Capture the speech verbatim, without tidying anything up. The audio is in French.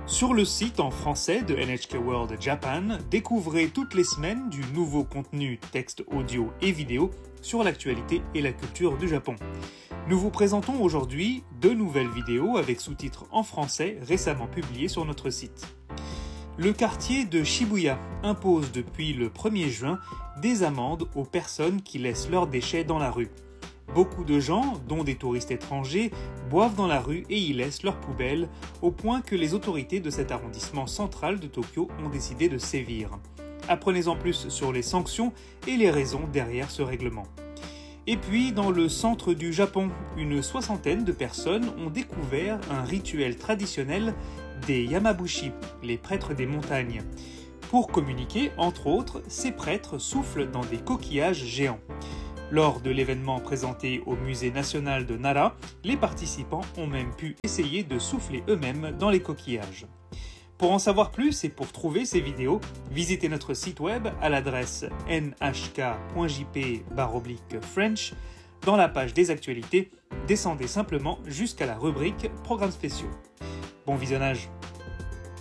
Sur le site en français de N H K World Japan, découvrez toutes les semaines du nouveau contenu texte, audio et vidéo sur l'actualité et la culture du Japon. Nous vous présentons aujourd'hui deux nouvelles vidéos avec sous-titres en français récemment publiées sur notre site. Le quartier de Shibuya impose depuis le premier juin des amendes aux personnes qui laissent leurs déchets dans la rue. Beaucoup de gens, dont des touristes étrangers, boivent dans la rue et y laissent leurs poubelles, au point que les autorités de cet arrondissement central de Tokyo ont décidé de sévir. Apprenez-en plus sur les sanctions et les raisons derrière ce règlement. Et puis, dans le centre du Japon, une soixantaine de personnes ont découvert un rituel traditionnel des Yamabushi, les prêtres des montagnes. Pour communiquer, entre autres, ces prêtres soufflent dans des coquillages géants. Lors de l'événement présenté au Musée national de Nara, les participants ont même pu essayer de souffler eux-mêmes dans les coquillages. Pour en savoir plus et pour trouver ces vidéos, visitez notre site web à l'adresse n h k point j p slash french. Dans la page des actualités, descendez simplement jusqu'à la rubrique Programmes spéciaux. Bon visionnage!